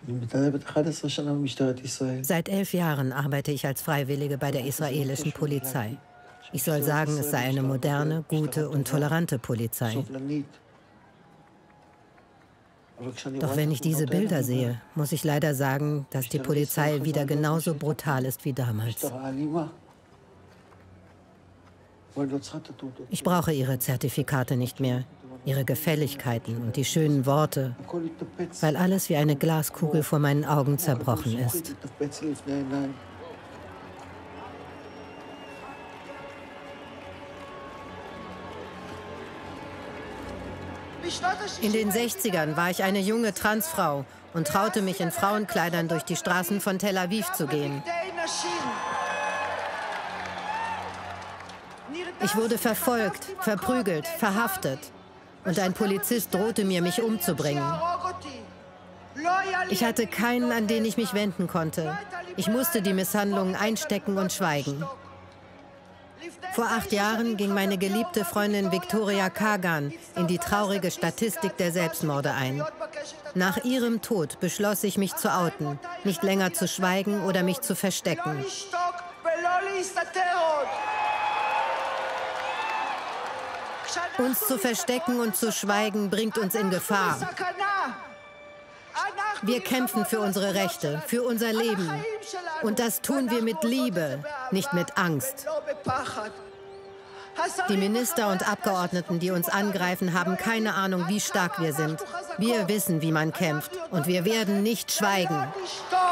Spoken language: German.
Seit 11 Jahren arbeite ich als Freiwillige bei der israelischen Polizei. Ich soll sagen, es sei eine moderne, gute und tolerante Polizei. Doch wenn ich diese Bilder sehe, muss ich leider sagen, dass die Polizei wieder genauso brutal ist wie damals. Ich brauche ihre Zertifikate nicht mehr, ihre Gefälligkeiten und die schönen Worte, weil alles wie eine Glaskugel vor meinen Augen zerbrochen ist. In den 60ern war ich eine junge Transfrau und traute mich in Frauenkleidern durch die Straßen von Tel Aviv zu gehen. Ich wurde verfolgt, verprügelt, verhaftet. Und ein Polizist drohte mir, mich umzubringen. Ich hatte keinen, an den ich mich wenden konnte. Ich musste die Misshandlungen einstecken und schweigen. Vor 8 Jahren ging meine geliebte Freundin Victoria Kagan in die traurige Statistik der Selbstmorde ein. Nach ihrem Tod beschloss ich, mich zu outen, nicht länger zu schweigen oder mich zu verstecken. Uns zu verstecken und zu schweigen bringt uns in Gefahr. Wir kämpfen für unsere Rechte, für unser Leben. Und das tun wir mit Liebe, nicht mit Angst. Die Minister und Abgeordneten, die uns angreifen, haben keine Ahnung, wie stark wir sind. Wir wissen, wie man kämpft. Und wir werden nicht schweigen.